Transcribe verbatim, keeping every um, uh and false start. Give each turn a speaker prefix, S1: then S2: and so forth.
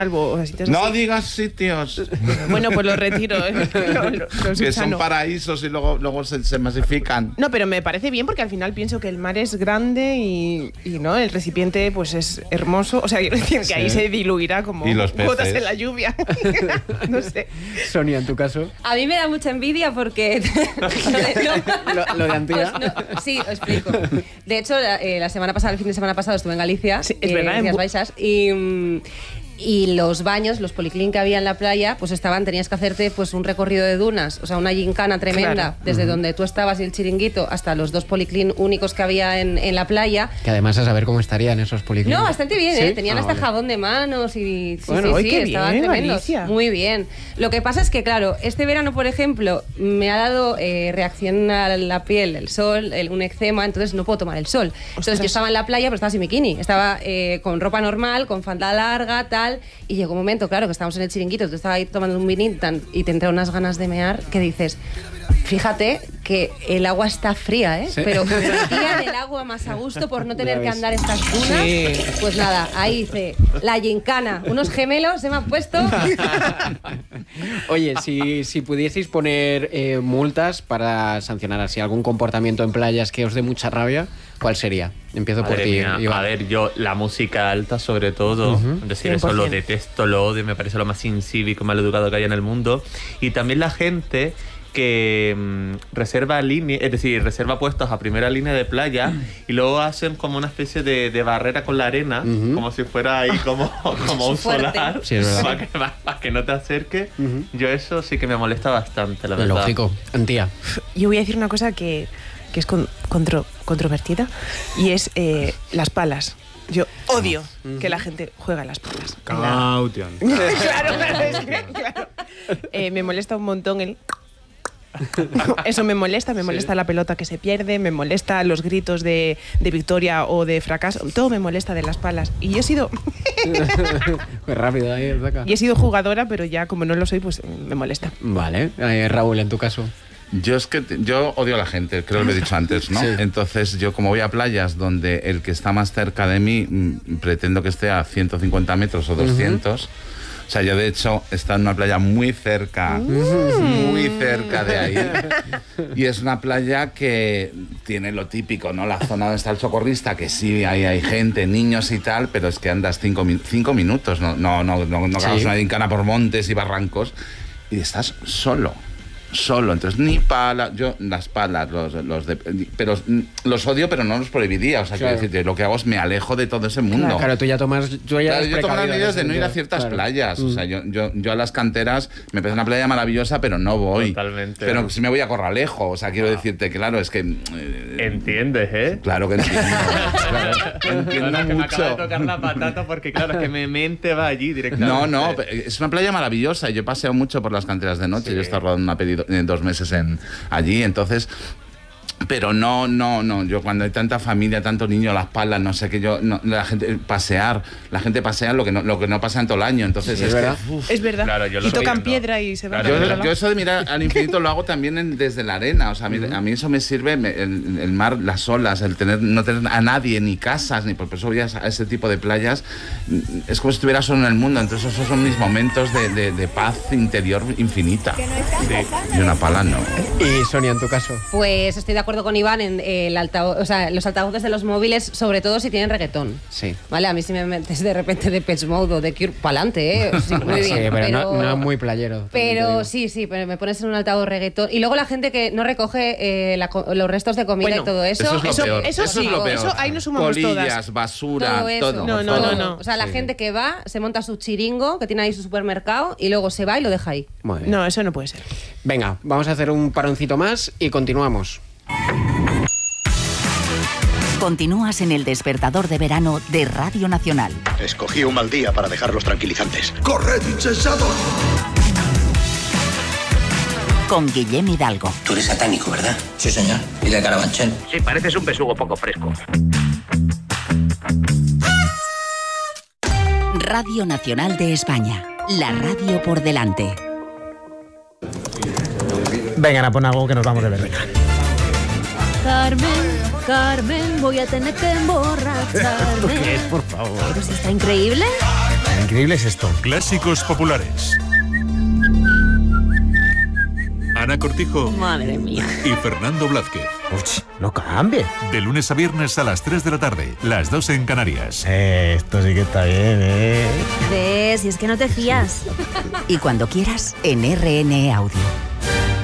S1: O sitios
S2: no
S1: así.
S2: digas sitios.
S1: Bueno, pues lo retiro. ¿eh? Lo, lo, lo
S2: que
S1: subsano.
S2: son paraísos y luego, luego se, se masifican.
S1: No, pero me parece bien porque al final pienso que el mar es grande y, y no, el recipiente pues es hermoso. O sea, quiero decir que sí. ahí se diluirá como
S2: ¿Y los
S1: gotas
S2: peces?
S1: en la lluvia. No sé.
S3: Sonia, en tu caso.
S4: A mí me da mucha envidia porque...
S3: no. lo, lo de Antía.
S4: Pues no, sí, os explico. De hecho, la, eh, la semana pasada, el fin de semana pasado estuve en Galicia.
S1: Sí, es
S4: eh,
S1: verdad.
S4: En Rías Baixas, y... Mm, y los baños, los policlín que había en la playa, pues estaban, tenías que hacerte pues un recorrido de dunas, o sea, una gincana tremenda,
S1: claro.
S4: desde
S3: uh-huh.
S4: donde tú estabas y el chiringuito hasta los dos policlín únicos que había en, en la playa.
S3: Que además a saber cómo estarían esos policlín.
S4: No, bastante bien,
S3: ¿Sí?
S4: ¿eh? Tenían
S3: ah,
S4: hasta
S3: vale.
S4: jabón de manos y... Sí,
S1: Bueno,
S4: sí,
S1: ¡ay,
S4: sí,
S1: qué
S4: estaban
S1: bien,
S4: tremendos.
S1: Alicia!
S4: Muy bien. Lo que pasa es que, claro, este verano, por ejemplo, me ha dado eh, reacción a la piel, el sol, el, un eczema, entonces no puedo tomar el sol. Entonces
S1: Ostras.
S4: yo estaba en la playa, pero estaba sin bikini. Estaba eh, con ropa normal, con falda larga, tal, y llegó un momento, claro, que estábamos en el chiringuito, tú estabas ahí tomando un vinito y te entraron unas ganas de mear que dices, fíjate que el agua está fría, ¿eh?
S3: ¿Sí?
S4: Pero tía, el agua más a gusto por no tener que andar estas dunas.
S1: Sí.
S4: Pues nada, ahí hice la gincana, unos gemelos se me han puesto.
S3: Oye, si, si pudieseis poner eh, multas para sancionar así algún comportamiento en playas que os dé mucha rabia, ¿cuál sería? Empiezo por
S5: Madre
S3: ti,
S5: mía,
S3: Iván.
S5: a ver, yo la música alta sobre todo,
S3: Uh-huh.
S5: es decir,
S1: cien por
S5: eso lo
S1: ciento.
S5: detesto, lo odio, me parece lo más incívico, mal educado que hay en el mundo. Y también la gente que mmm, reserva línea, es decir, reserva puestos a primera línea de playa y luego hacen como una especie de, de barrera con la arena,
S3: Uh-huh.
S5: como si fuera ahí como, como un
S4: Fuerte.
S5: solar,
S3: Sí, es verdad.
S5: para que, para que no te acerque.
S3: Uh-huh.
S5: Yo eso sí que me molesta bastante, la verdad.
S3: Lógico. Antía.
S1: Yo voy a decir una cosa que, que es con, contro, controvertida y es eh, las palas. Yo odio que la gente juega a las palas.
S6: Caution.
S1: Claro, claro, es que, claro. Eh, me molesta un montón el... Eso me molesta, me molesta la pelota que se pierde, me molesta los gritos de, de victoria o de fracaso, todo me molesta de las palas. Y yo he sido...
S3: Pues rápido, ahí saca.
S1: y he sido jugadora, pero ya como no lo soy, pues me molesta.
S3: Vale. Eh, Raúl, en tu caso.
S2: Yo es que yo odio a la gente, creo que lo he dicho antes, ¿no?
S3: Sí.
S2: Entonces yo como voy a playas donde el que está más cerca de mí mm, pretendo que esté a ciento cincuenta metros o doscientos, uh-huh. o sea, yo de hecho he estado en una playa muy cerca, uh-huh. muy cerca de ahí, y es una playa que tiene lo típico, ¿no? La zona donde está el socorrista, que sí, ahí hay gente, niños y tal, pero es que andas cinco, cinco minutos, no, no, no, no, no
S3: Sí.
S2: hagas una gincana por montes y barrancos, y estás solo. Solo, entonces ni pala, yo las palas, los, los de, pero los odio, pero no los prohibiría, o sea,
S3: Claro.
S2: quiero decir, lo que hago es me alejo de todo ese mundo.
S3: Claro, tú ya tomas... Tú ya
S2: Claro,
S3: eres
S2: yo tomo las
S3: precavido en
S2: medidas
S3: ese
S2: de no ir a
S3: sentido.
S2: ciertas
S3: Claro.
S2: playas,
S3: Mm.
S2: o sea, yo, yo, yo a las canteras me parece una playa maravillosa, pero no voy.
S5: Totalmente.
S2: Pero si me voy a Corralejo, o sea, quiero decirte, claro, es que... eh,
S5: ¿Entiendes, eh?
S2: Claro que entiendo, claro, entiendo
S5: No, no, que me acaba de
S2: mucho.
S5: tocar la patata porque claro, es que mi mente va allí directamente.
S2: No, no, es una playa maravillosa. Yo paseo mucho por las canteras de noche.
S5: Sí.
S2: Yo he estado rodando una peli do- eh, dos meses en, allí, entonces... Pero no, no, no. Yo cuando hay tanta familia, tanto niño, las palas, no sé qué, yo, no, la gente pasear, la gente pasea lo que no, lo que no pasa en todo el año. Entonces
S3: Sí,
S2: es
S3: es verdad.
S2: que, uf.
S1: Es verdad.
S5: Claro, yo lo
S1: y tocan
S5: entiendo.
S1: piedra y se van
S5: Claro,
S1: a
S2: Yo,
S1: otro lado.
S2: yo eso de mirar al infinito lo hago también en- desde la arena. O sea, a mí, a mí eso me sirve, me- el, el mar, las olas, el tener, no tener a nadie, ni casas, ni por eso voy a, a ese tipo de playas. Es como si estuviera solo en el mundo. Entonces esos son mis momentos de, de- de paz interior infinita. Y una pala no.
S3: Y Sonia, en tu caso.
S4: Pues estoy de acuerdo con Iván en eh, el altavoz, o sea, los altavoces de los móviles, sobre todo si tienen reggaetón.
S3: Sí.
S4: Vale, a mí si me metes de repente de Pech Mode o de Cure, pa'lante, ¿eh? Sí, muy
S3: Sí,
S4: bien.
S3: pero, no, no muy playero. también te
S4: Pero
S3: digo.
S4: sí, sí, pero me pones en un altavoz reggaetón. Y luego la gente que no recoge eh, la co- los restos de comida
S1: Bueno,
S4: y todo eso.
S2: Eso es lo
S1: Eso-
S2: peor.
S1: eso
S2: Eso
S1: sí,
S2: es lo peor.
S1: eso ahí nos sumamos
S2: Colillas,
S1: todas.
S2: basura,
S4: todo eso.
S2: todo.
S1: No,
S2: por
S1: no,
S2: favor.
S1: no, no.
S4: O sea, la
S3: Sí.
S4: gente que va, se monta su chiringo, que tiene ahí su supermercado, y luego se va y lo deja ahí.
S3: Muy bien.
S1: No, eso no puede ser.
S3: Venga, vamos a hacer un paroncito más y continuamos.
S7: Continúas en el despertador de verano de Radio Nacional.
S8: Escogí un mal día para dejar los tranquilizantes.
S9: Corred, cesado.
S7: Con Guillem Hidalgo.
S10: Tú eres satánico, ¿verdad?
S8: Sí, señor. ¿Y de Carabanchel?
S10: Sí, pareces un besugo poco fresco.
S7: Radio Nacional de España. La radio por delante.
S6: Venga, pon algo que nos vamos de verdad.
S11: Carmen, Carmen, voy a tener que emborracharme.
S6: ¿Qué es, por favor?
S11: Pero si está increíble.
S6: increíble es esto.
S9: Clásicos populares. Ana Cortijo.
S11: Madre mía.
S9: Y Fernando Blázquez.
S6: Uch, no cambie.
S9: De lunes a viernes a las tres de la tarde, las dos en Canarias.
S6: Eh, esto sí que está bien, ¿eh?
S11: ¿Ves? Y es que no te fías.
S7: Y cuando quieras, en R N E Audio.